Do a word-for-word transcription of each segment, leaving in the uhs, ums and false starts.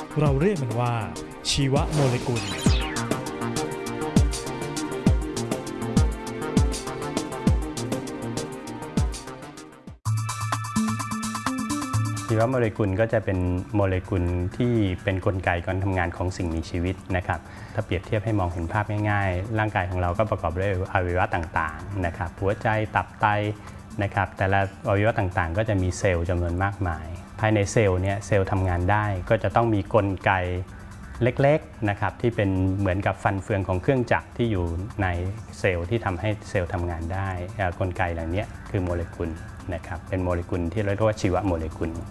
เราเรียกมันว่าชีวโมเลกุลชีวโมเลกุลก็จะเป็นโมเลกุลที่เป็นกลไกการทำงานของสิ่งมีชีวิตนะครับถ้าเปรียบเทียบให้มองเห็นภาพง่ายๆร่างกายของเราก็ประกอบด้วยอวัยวะต่างๆนะครับหัวใจตับไตนะครับแต่ละอวัยวะต่างๆก็จะมีเซลล์จำนวนมากมายภายในเซลล์เนี่ยเซลล์ทำงานได้ก็จะต้องมีกลไกเล็กๆนะครับที่เป็นเหมือนกับฟันเฟืองของเครื่องจักรที่อยู่ในเซลล์ที่ทำให้เซลล์ทำงานได้กลไกเหล่านี้คือโมเลกุลนะครับเป็นโมเลกุลที่เรียกว่าชีวโมเลกุล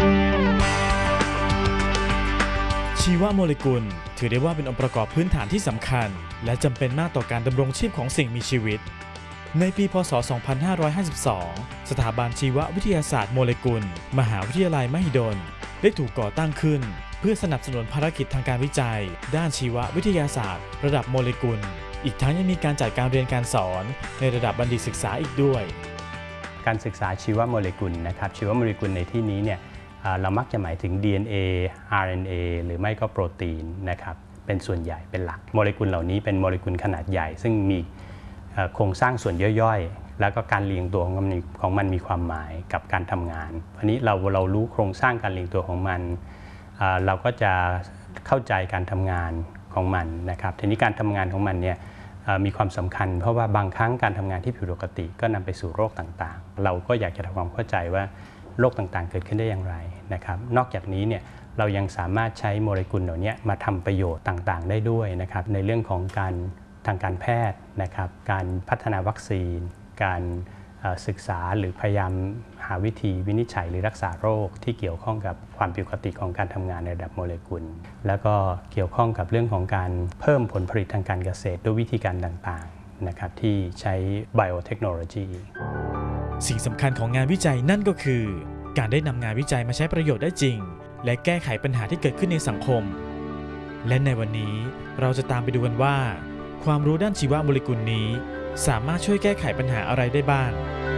ชีวโมเลกุลถือได้ว่าเป็นองค์ประกอบพื้นฐานที่สำคัญและจำเป็นมากต่อการดำรงชีพของสิ่งมีชีวิตในปีพ.ศ. สองพันห้าร้อยห้าสิบสอง สถาบันชีววิทยาศาสตร์โมเลกุลมหาวิทยาลัยมหิดลได้ถูกก่อตั้งขึ้นเพื่อสนับสนุนภารกิจทางการวิจัยด้านชีววิทยาศาสตร์ระดับโมเลกุลอีกทั้งยังมีการจัดการเรียนการสอนในระดับบัณฑิตศึกษาอีกด้วยการศึกษาชีวโมเลกุลนะครับชีวโมเลกุลในที่นี้เนี่ยเรามักจะหมายถึง ดี เอ็น เอ อาร์ เอ็น เอ หรือไม่ก็โปรตีนนะครับเป็นส่วนใหญ่เป็นหลักโมเลกุลเหล่านี้เป็นโมเลกุลขนาดใหญ่ซึ่งมีโครงสร้างส่วนย่อยๆแล้วก็การเรียงตัวของมันของมันมีความหมายกับการทำงานอันนี้เราเรารู้โครงสร้างการเรียงตัวของมันเราก็จะเข้าใจการทำงานของมันนะครับทีนี้การทำงานของมันเนี่ยมีความสำคัญเพราะว่าบางครั้งการทำงานที่ผิดปกติก็นำไปสู่โรคต่างๆเราก็อยากจะทำความเข้าใจว่าโรคต่างๆเกิดขึ้นได้อย่างไรนะครับนอกจากนี้เนี่ยเรายังสามารถใช้โมเลกุลเหล่านี้มาทำประโยชน์ต่างๆได้ด้วยนะครับในเรื่องของการทางการแพทย์นะครับการพัฒนาวัคซีนการศึกษาหรือพยายามหาวิธีวินิจฉัยหรือรักษาโรคที่เกี่ยวข้องกับความผิดปกติของการทำงานในระดับโมเลกุลแล้วก็เกี่ยวข้องกับเรื่องของการเพิ่มผลผลิตทางการเกษตรด้วยวิธีการต่างๆนะครับที่ใช้ไบโอเทคโนโลยีสิ่งสำคัญของงานวิจัยนั่นก็คือการได้นำงานวิจัยมาใช้ประโยชน์ได้จริงและแก้ไขปัญหาที่เกิดขึ้นในสังคมและในวันนี้เราจะตามไปดูกันว่าความรู้ด้านชีวโมเลกุลนี้สามารถช่วยแก้ไขปัญหาอะไรได้บ้าง